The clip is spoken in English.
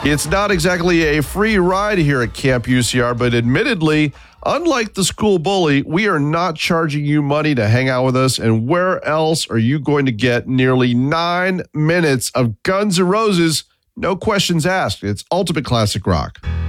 It's not exactly a free ride here at Camp UCR, but admittedly, unlike the school bully, we are not charging you money to hang out with us. And where else are you going to get nearly 9 minutes of Guns N' Roses? No questions asked. It's ultimate classic rock.